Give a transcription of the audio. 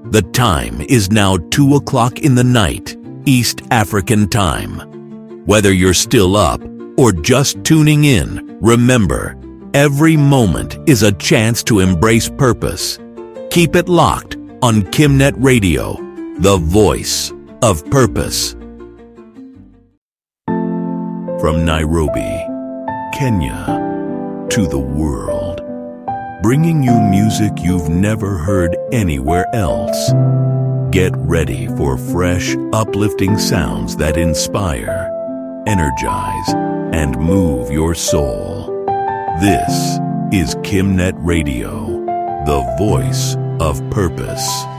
The time is now 2 o'clock in the night, East African time. Whether you're still up or just tuning in, remember, every moment is a chance to embrace purpose. Keep it locked on KimNet Radio, the voice of purpose. From Nairobi, Kenya, to the world, bringing you music you've never heard anywhere else. Get ready for fresh, uplifting sounds that inspire, energize, and move your soul. This is KimNet Radio, the voice of purpose.